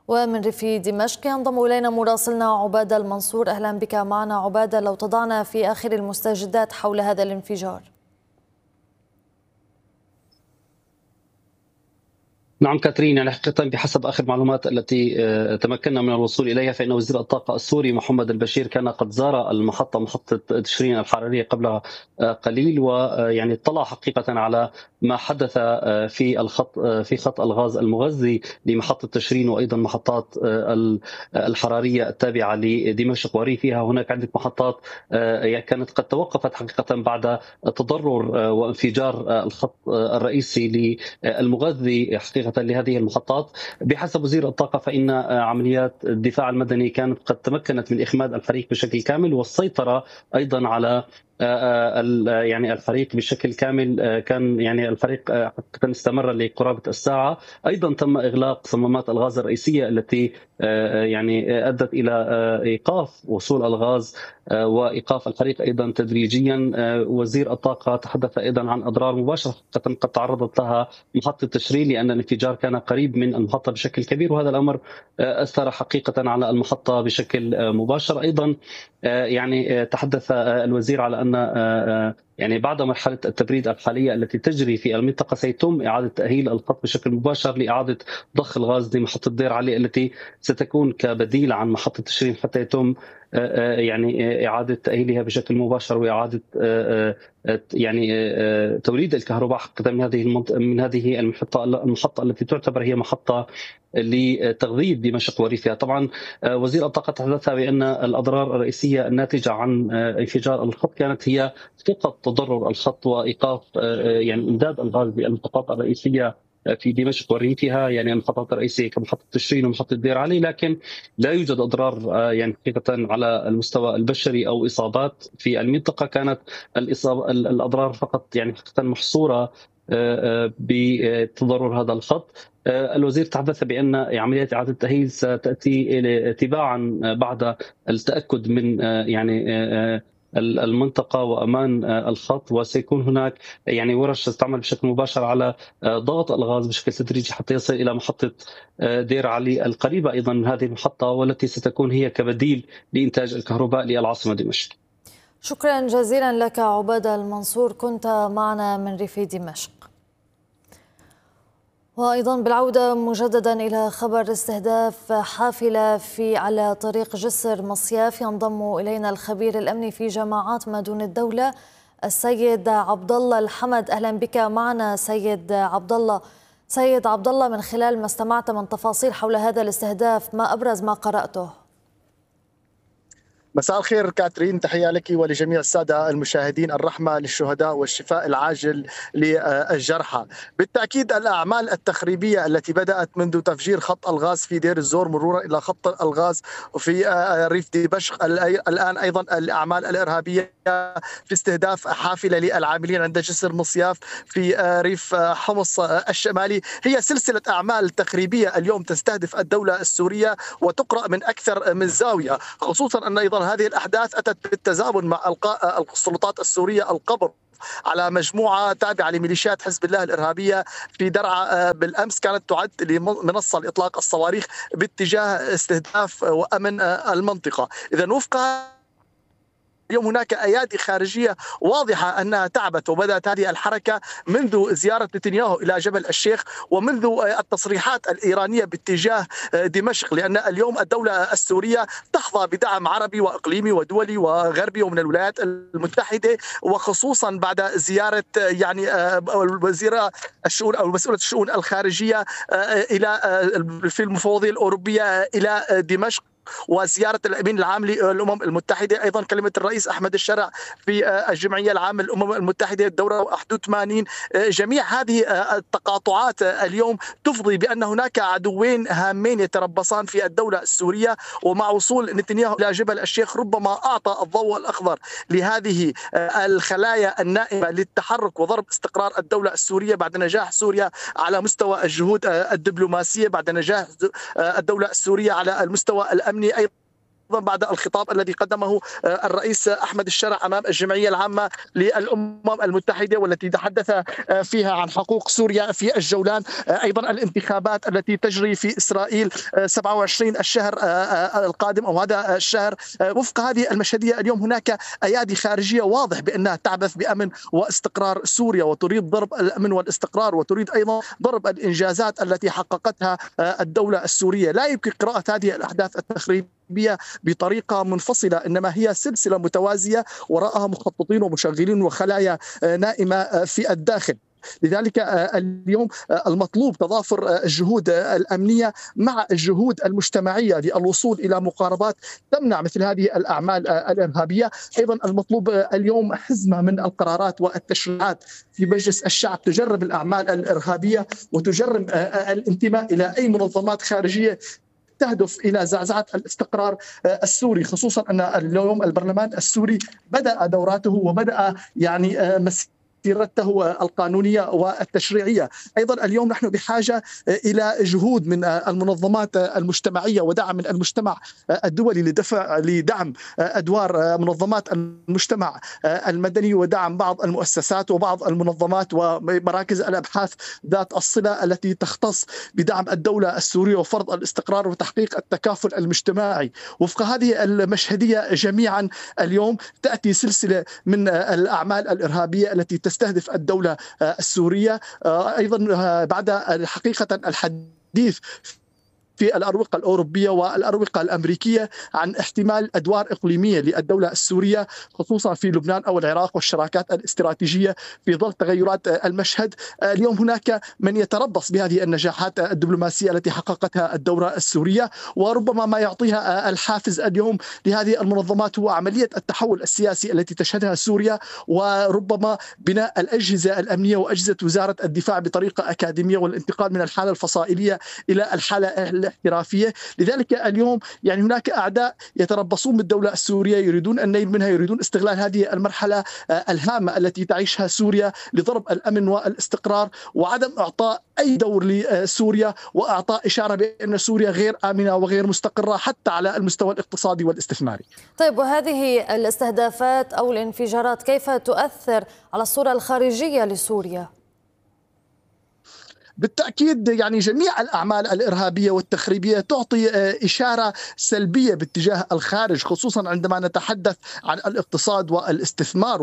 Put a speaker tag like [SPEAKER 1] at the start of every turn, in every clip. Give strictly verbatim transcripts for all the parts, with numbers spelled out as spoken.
[SPEAKER 1] ومن ريف دمشق ينضم إلينا مراسلنا عبادة المنصور. أهلا بك معنا عبادة. لو تضعنا في آخر المستجدات حول هذا الانفجار.
[SPEAKER 2] نعم كاترين، يعني حقيقة بحسب آخر المعلومات التي تمكنا من الوصول إليها فإن وزير الطاقة السوري محمد البشير كان قد زار المحطة محطة تشرين الحرارية قبل قليل، ويعني اطلع حقيقة على ما حدث في الخط في خط الغاز المغذي لمحطة تشرين وأيضا محطات الحرارية التابعة لدمشق وريفها. هناك عدة محطات كانت قد توقفت حقيقة بعد تضرر وانفجار الخط الرئيسي للمغذي حقيقة لهذه المحطات. بحسب وزير الطاقة فإن عمليات الدفاع المدني كانت قد تمكنت من إخماد الحريق بشكل كامل والسيطرة أيضا على يعني الفريق بشكل كامل. كان يعني الفريق حقيقة استمر لقرابة الساعة. أيضا تم إغلاق صمامات الغاز الرئيسية التي يعني أدت إلى إيقاف وصول الغاز وإيقاف الحريق أيضا تدريجيا. وزير الطاقة تحدث أيضا عن أضرار مباشرة قد تعرضت لها محطة تشرين لأن الانفجار كان قريب من المحطة بشكل كبير، وهذا الأمر أثر حقيقة على المحطة بشكل مباشر. أيضا يعني تحدث الوزير على أن يعني بعد مرحلة التبريد الحالية التي تجري في المنطقة سيتم إعادة تأهيل الخط بشكل مباشر لإعادة ضخ الغاز لمحطة دير علي التي ستكون كبديل عن محطة تشرين حتى يتم يعني إعادة تأهيلها بشكل مباشر وإعادة يعني توليد الكهرباء حقا من هذه من هذه المحطة المحطة التي تعتبر هي محطة لتغذية دمشق وريفها. طبعا وزير الطاقة تحدث بأن الأضرار الرئيسية الناتجة عن انفجار الخط كانت هي فقط تضرر الخط وإيقاف يعني إمداد الغاز بالمحطات الرئيسية في دمشق وريفها، يعني المحطات الرئيسية كمحطة تشرين ومحطة دير علي، لكن لا يوجد أضرار يعني حقيقة على المستوى البشري أو إصابات في المنطقة. كانت الإصابة الأضرار فقط يعني حقيقة محصورة بتضرر هذا الخط. الوزير تحدث بأن عمليات إعادة التأهيل ستأتي تباعا بعد التأكد من يعني المنطقة وأمان الخط، وسيكون هناك يعني ورش تستعمل بشكل مباشر على ضغط الغاز بشكل تدريجي حتى يصل إلى محطة دير علي القريبة أيضا من هذه المحطة، والتي ستكون هي كبديل لإنتاج الكهرباء للعاصمة دمشق.
[SPEAKER 1] شكرا جزيلا لك عبادة المنصور، كنت معنا من ريف دمشق. وأيضا بالعودة مجددا إلى خبر استهداف حافلة في على طريق جسر مصياف، ينضم إلينا الخبير الأمني في جماعات ما دون الدولة السيد عبد الله الحمد. أهلا بك معنا سيد عبد الله. سيد عبد الله، من خلال ما استمعت من تفاصيل حول هذا الاستهداف، ما أبرز ما قرأته؟
[SPEAKER 3] مساء الخير كاترين، تحية لك ولجميع السادة المشاهدين، الرحمة للشهداء والشفاء العاجل للجرحى. بالتأكيد الأعمال التخريبية التي بدأت منذ تفجير خط الغاز في دير الزور مرورا إلى خط الغاز في ريف دمشق، الآن أيضا الأعمال الإرهابية في استهداف حافلة للعاملين عند جسر مصياف في ريف حمص الشمالي هي سلسلة أعمال تخريبية اليوم تستهدف الدولة السورية وتقرأ من أكثر من زاوية، خصوصا أن أيضا هذه الأحداث أتت بالتزامن مع إلقاء السلطات السورية القبض على مجموعة تابعة لميليشيات حزب الله الإرهابية في درعا. بالأمس كانت تعد لمنصة لإطلاق الصواريخ باتجاه استهداف وأمن المنطقة. إذا وفق اليوم هناك أيادي خارجية واضحة أنها تعبت، وبدأت هذه الحركة منذ زيارة نتنياهو إلى جبل الشيخ ومنذ التصريحات الإيرانية باتجاه دمشق، لأن اليوم الدولة السورية تحظى بدعم عربي وإقليمي ودولي وغربي ومن الولايات المتحدة، وخصوصا بعد زيارة يعني وزير الشؤون أو مسؤولة الشؤون الخارجية إلى في المفوضية الأوروبية إلى دمشق، وزيارة الأمين العام للأمم المتحدة، أيضا كلمة الرئيس أحمد الشرع في الجمعية العامة للأمم المتحدة الدورة واحد وثمانين. جميع هذه التقاطعات اليوم تفضي بأن هناك عدوين هامين يتربصان في الدولة السورية، ومع وصول نتنياهو إلى جبل الشيخ ربما أعطى الضوء الأخضر لهذه الخلايا النائمة للتحرك وضرب استقرار الدولة السورية بعد نجاح سوريا على مستوى الجهود الدبلوماسية، بعد نجاح الدولة السورية على المستوى الأمني، أيضا بعد الخطاب الذي قدمه الرئيس أحمد الشرع أمام الجمعية العامة للأمم المتحدة، والتي تحدث فيها عن حقوق سوريا في الجولان. أيضا الانتخابات التي تجري في إسرائيل سبعة وعشرين الشهر القادم أو هذا الشهر. وفق هذه المشهدية اليوم هناك أيادي خارجية واضح بأنها تعبث بأمن واستقرار سوريا، وتريد ضرب الأمن والاستقرار، وتريد أيضا ضرب الإنجازات التي حققتها الدولة السورية. لا يمكن قراءة هذه الأحداث التخريبية بطريقة منفصلة، إنما هي سلسلة متوازية وراءها مخططين ومشغلين وخلايا نائمة في الداخل. لذلك اليوم المطلوب تضافر الجهود الأمنية مع الجهود المجتمعية للوصول إلى مقاربات تمنع مثل هذه الأعمال الإرهابية. أيضا المطلوب اليوم حزمة من القرارات والتشريعات في مجلس الشعب تجرب الأعمال الإرهابية وتجرب الانتماء إلى أي منظمات خارجية تهدف إلى زعزعة الاستقرار السوري، خصوصا أن اليوم البرلمان السوري بدأ دوراته وبدأ يعني مسيرته القانونية والتشريعية. أيضا اليوم نحن بحاجة إلى جهود من المنظمات المجتمعية ودعم من المجتمع الدولي لدفع لدعم أدوار منظمات المجتمع المدني ودعم بعض المؤسسات وبعض المنظمات ومراكز الأبحاث ذات الصلة التي تختص بدعم الدولة السورية وفرض الاستقرار وتحقيق التكافل المجتمعي. وفق هذه المشهدية جميعا اليوم تأتي سلسلة من الأعمال الإرهابية التي تستهدف الدولة السورية. أيضا بعد حقيقة الحديث في الأروقة الأوروبية والأروقة الأمريكية عن احتمال أدوار إقليمية للدولة السورية، خصوصا في لبنان أو العراق والشراكات الاستراتيجية في ظل تغيرات المشهد. اليوم هناك من يتربص بهذه النجاحات الدبلوماسية التي حققتها الدولة السورية، وربما ما يعطيها الحافز اليوم لهذه المنظمات هو عملية التحول السياسي التي تشهدها سوريا، وربما بناء الأجهزة الأمنية وأجهزة وزارة الدفاع بطريقة أكاديمية والانتقال من الحالة الفصائلية إلى الحالة احترافية. لذلك اليوم يعني هناك أعداء يتربصون بالدولة السورية، يريدون النيل منها، يريدون استغلال هذه المرحلة الهامة التي تعيشها سوريا لضرب الأمن والاستقرار وعدم إعطاء أي دور لسوريا، وإعطاء إشارة بأن سوريا غير آمنة وغير مستقرة حتى على المستوى الاقتصادي والاستثماري.
[SPEAKER 1] طيب، وهذه الاستهدافات أو الانفجارات كيف تؤثر على الصورة الخارجية لسوريا؟
[SPEAKER 3] بالتأكيد يعني جميع الأعمال الإرهابية والتخريبية تعطي إشارة سلبية باتجاه الخارج، خصوصا عندما نتحدث عن الاقتصاد والاستثمار،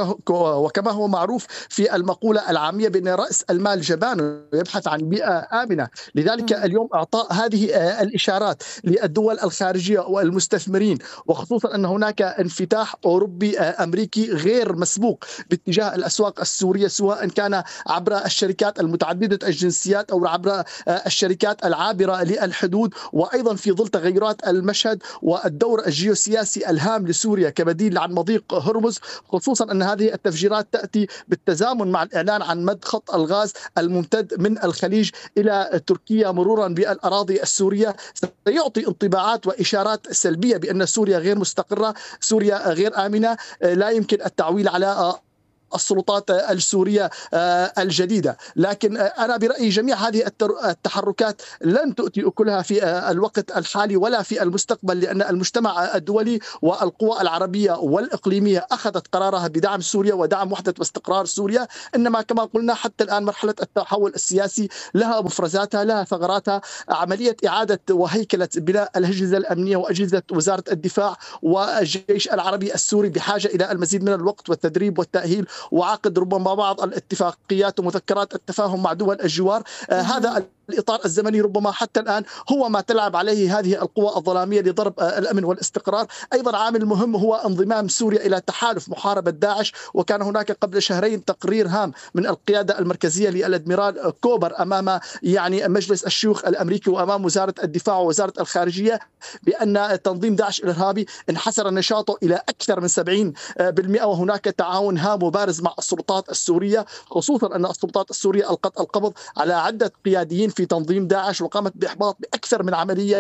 [SPEAKER 3] وكما هو معروف في المقولة العامية بأن رأس المال جبان ويبحث عن بيئة آمنة. لذلك اليوم إعطاء هذه الإشارات للدول الخارجية والمستثمرين، وخصوصا أن هناك انفتاح أوروبي أمريكي غير مسبوق باتجاه الأسواق السورية، سواء كان عبر الشركات المتعددة الجنسيات أو عبر الشركات العابرة للحدود، وأيضا في ظل تغيرات المشهد والدور الجيوسياسي الهام لسوريا كبديل عن مضيق هرمز، خصوصا أن هذه التفجيرات تأتي بالتزامن مع الإعلان عن مد خط الغاز الممتد من الخليج إلى تركيا مرورا بالأراضي السورية، سيعطي انطباعات وإشارات سلبية بأن سوريا غير مستقرة، سوريا غير آمنة. لا يمكن التعويل على السلطات السورية الجديدة، لكن أنا برأيي جميع هذه التحركات لن تؤتي أكلها في الوقت الحالي ولا في المستقبل، لأن المجتمع الدولي والقوى العربية والإقليمية أخذت قرارها بدعم سوريا ودعم وحدة واستقرار سوريا. إنما كما قلنا حتى الآن مرحلة التحول السياسي لها مفرزاتها، لها ثغراتها. عملية إعادة وهيكلة بناء الأجهزة الأمنية وأجهزة وزارة الدفاع والجيش العربي السوري بحاجة إلى المزيد من الوقت والتدريب والتأهيل، وعقد ربما بعض الاتفاقيات ومذكرات التفاهم مع دول الجوار. آه هذا الإطار الزمني ربما حتى الآن هو ما تلعب عليه هذه القوى الظلامية لضرب الأمن والاستقرار. أيضا عامل مهم هو انضمام سوريا إلى تحالف محاربة داعش، وكان هناك قبل شهرين تقرير هام من القيادة المركزية للأدميرال كوبر أمام يعني مجلس الشيوخ الأمريكي وأمام وزارة الدفاع ووزارة الخارجية بأن تنظيم داعش الإرهابي انحسر نشاطه إلى أكثر من سبعين بالمئة، وهناك تعاون هام وبارز مع السلطات السورية، خصوصا أن السلطات السورية ألقت القبض على عدة قياديين في تنظيم داعش وقامت بإحباط بأكثر من عملية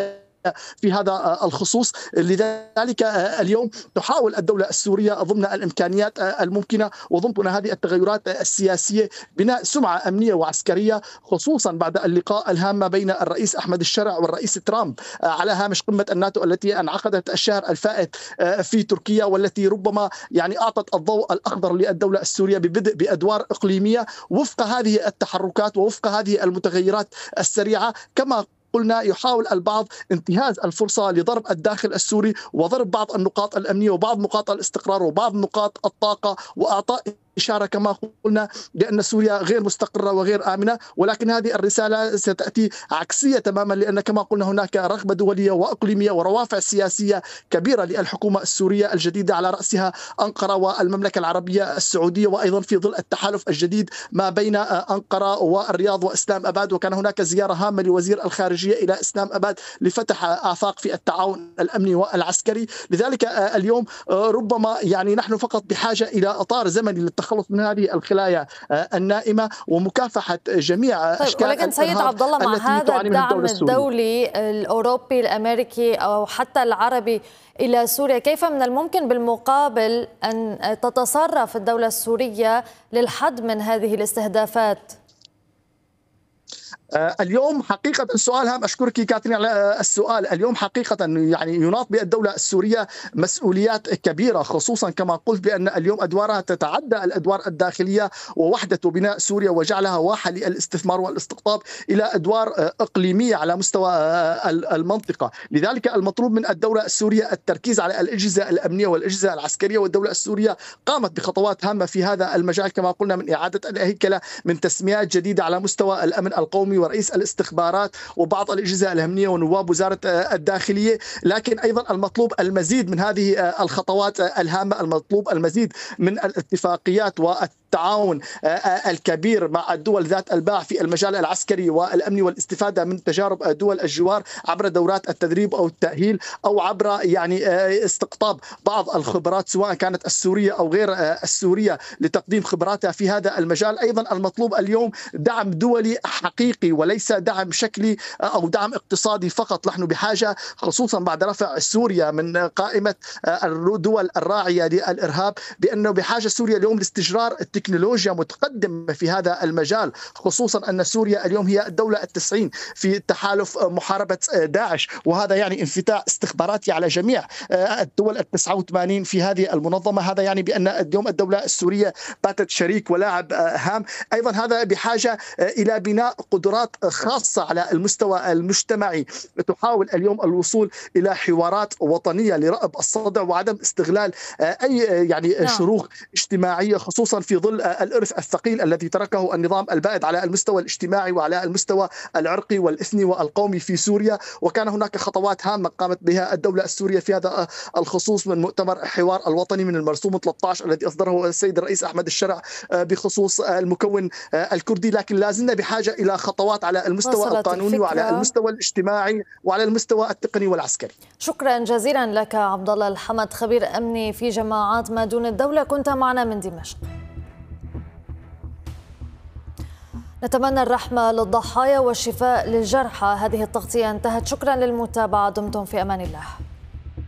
[SPEAKER 3] في هذا الخصوص. لذلك اليوم تحاول الدولة السورية ضمن الإمكانيات الممكنة وضمن هذه التغيرات السياسية بناء سمعة أمنية وعسكرية، خصوصا بعد اللقاء الهام بين الرئيس أحمد الشرع والرئيس ترامب على هامش قمة الناتو التي انعقدت الشهر الفائت في تركيا، والتي ربما يعني أعطت الضوء الأخضر للدولة السورية ببدء بأدوار إقليمية وفق هذه التحركات ووفق هذه المتغيرات السريعة. كما قلنا يحاول البعض انتهاز الفرصة لضرب الداخل السوري وضرب بعض النقاط الأمنية وبعض نقاط الاستقرار وبعض نقاط الطاقة، وأعطاء إشارة كما قلنا بأن سوريا غير مستقرة وغير آمنة. ولكن هذه الرسالة ستأتي عكسية تماما، لأن كما قلنا هناك رغبة دولية وإقليمية وروافع سياسية كبيرة للحكومة السورية الجديدة على رأسها أنقرة والمملكة العربية السعودية، وأيضا في ظل التحالف الجديد ما بين أنقرة والرياض وإسلام أباد. وكان هناك زيارة هامة لوزير الخارجية إلى إسلام أباد لفتح آفاق في التعاون الأمني والعسكري. لذلك اليوم ربما يعني نحن فقط بحاجة إلى إطار زمني للتخلص من هذه الخلايا النائمة ومكافحة جميع
[SPEAKER 1] طيب
[SPEAKER 3] أشكال
[SPEAKER 1] ولكن سيد عبد الله، مع هذا الدعم الدولي الأوروبي الأمريكي أو حتى العربي إلى سوريا، كيف من الممكن بالمقابل أن تتصرف الدولة السورية للحد من هذه الاستهدافات؟
[SPEAKER 3] اليوم حقيقة السؤال هام، أشكرك كاترين على السؤال. اليوم حقيقة يعني يناط بالدولة السورية مسؤوليات كبيرة، خصوصا كما قلت بأن اليوم أدوارها تتعدى الأدوار الداخلية ووحدة بناء سوريا وجعلها واحة للاستثمار والاستقطاب إلى أدوار إقليمية على مستوى المنطقة. لذلك المطلوب من الدولة السورية التركيز على الأجهزة الأمنية والأجهزة العسكرية، والدولة السورية قامت بخطوات هامة في هذا المجال كما قلنا، من إعادة الهيكلة، من تسميات جديدة على مستوى الأمن القومي ورئيس الاستخبارات وبعض الأجهزة الأمنية ونواب وزارة الداخلية. لكن أيضا المطلوب المزيد من هذه الخطوات الهامة، المطلوب المزيد من الاتفاقيات والتعاون الكبير مع الدول ذات الباع في المجال العسكري والأمني، والاستفادة من تجارب دول الجوار عبر دورات التدريب أو التأهيل أو عبر يعني استقطاب بعض الخبرات سواء كانت السورية أو غير السورية لتقديم خبراتها في هذا المجال. أيضا المطلوب اليوم دعم دولي حقيقي وليس دعم شكلي أو دعم اقتصادي فقط. نحن بحاجة خصوصا بعد رفع سوريا من قائمة الدول الراعية للإرهاب بأنه بحاجة سوريا اليوم لاستجرار التكنولوجيا متقدمة في هذا المجال، خصوصا أن سوريا اليوم هي الدولة التسعين في تحالف محاربة داعش، وهذا يعني انفتاح استخباراتي على جميع الدول التسعة وثمانين في هذه المنظمة. هذا يعني بأن اليوم الدولة السورية باتت شريك ولاعب هام. أيضا هذا بحاجة إلى بناء قدرات خاصة على المستوى المجتمعي، تحاول اليوم الوصول إلى حوارات وطنية لرأب الصدع وعدم استغلال أي يعني نعم. شروخ اجتماعية، خصوصا في ظل الإرث الثقيل الذي تركه النظام البائد على المستوى الاجتماعي وعلى المستوى العرقي والإثني والقومي في سوريا. وكان هناك خطوات هامة قامت بها الدولة السورية في هذا الخصوص، من مؤتمر الحوار الوطني، من المرسوم ثلاثة عشر الذي أصدره السيد الرئيس أحمد الشرع بخصوص المكون الكردي. لكن لازلنا بحاجة إلى خطوات على المستوى القانوني وعلى المستوى الاجتماعي وعلى المستوى التقني والعسكري.
[SPEAKER 1] شكرا جزيلا لك عبد الله الحمد، خبير أمني في جماعات ما دون الدولة، كنت معنا من دمشق. نتمنى الرحمة للضحايا والشفاء للجرحى. هذه التغطية انتهت، شكرا للمتابعة، دمتم في أمان الله.